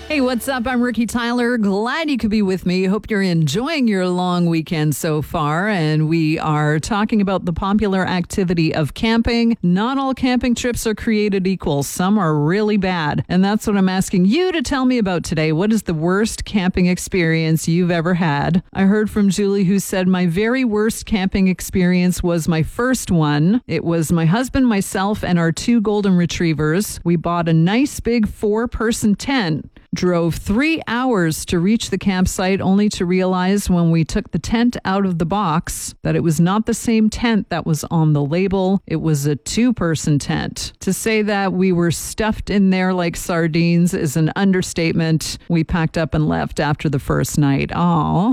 Hey, what's up? I'm Ricky Tyler. Glad you could be with me. Hope you're enjoying your long weekend so far. And we are talking about the popular activity of camping. Not all camping trips are created equal. Some are really bad. And that's what I'm asking you to tell me about today. What is the worst camping experience you've ever had? I heard from Julie, who said, my very worst camping experience was my first one. It was my husband, myself, and our 2 golden retrievers. We bought a nice big 4-person tent. Drove 3 hours to reach the campsite, only to realize when we took the tent out of the box that it was not the same tent that was on the label. It was a 2-person tent. To say that we were stuffed in there like sardines is an understatement. We packed up and left after the first night. Aw.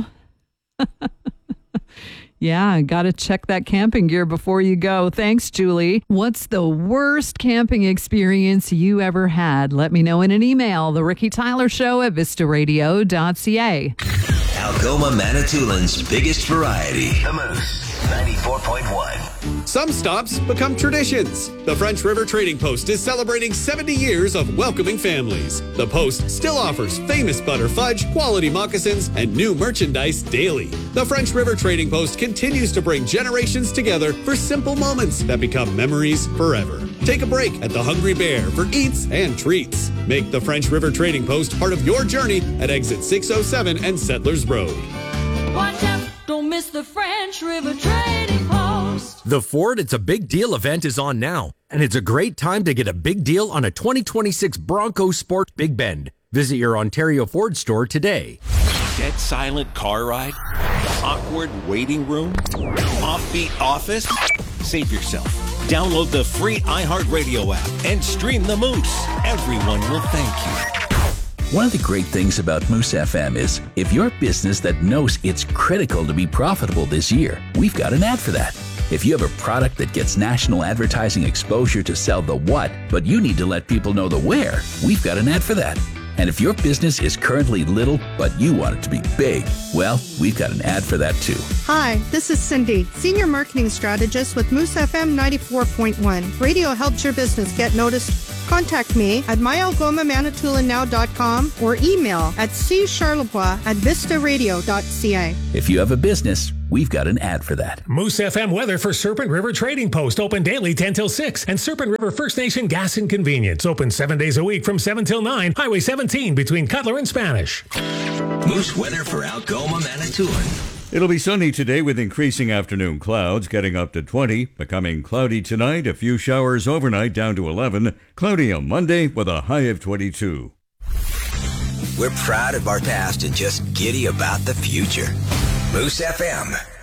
Yeah, gotta check that camping gear before you go. Thanks, Julie. What's the worst camping experience you ever had? Let me know in an email. The Ricky Tyler Show at vistaradio.ca. Algoma Manitoulин's biggest variety. The Moose 94.1. Some stops become traditions. The French River Trading Post is celebrating 70 years of welcoming families. The Post still offers famous butter fudge, quality moccasins, and new merchandise daily. The French River Trading Post continues to bring generations together for simple moments that become memories forever. Take a break at the Hungry Bear for eats and treats. Make the French River Trading Post part of your journey at exit 607 and Settlers Road. Watch out, don't miss the French River Trading Post. The Ford It's a Big Deal event is on now, and it's a great time to get a big deal on a 2026 Bronco Sport Big Bend. Visit your Ontario Ford store today. Dead silent car ride? Awkward waiting room? Offbeat office? Save yourself. Download the free iHeartRadio app and stream the Moose. Everyone will thank you. One of the great things about Moose FM is if you're a business that knows it's critical to be profitable this year, we've got an ad for that. If you have a product that gets national advertising exposure to sell the what, but you need to let people know the where, we've got an ad for that. And if your business is currently little, but you want it to be big, well, we've got an ad for that too. Hi, this is Cindy, Senior Marketing Strategist with Moose FM 94.1. Radio helps your business get noticed. Contact me at myalgomamanitoulinow.com or email atccharlevoix@vistaradio.ca. If you have a business, we've got an ad for that. Moose FM weather for Serpent River Trading Post, open daily 10 till 6. And Serpent River First Nation Gas and Convenience, open 7 days a week from 7 till 9. Highway 17 between Cutler and Spanish. Moose weather for Algoma, Manitoulin. It'll be sunny today with increasing afternoon clouds, getting up to 20, becoming cloudy tonight, a few showers overnight down to 11, cloudy on Monday with a high of 22. We're proud of our past and just giddy about the future. Moose FM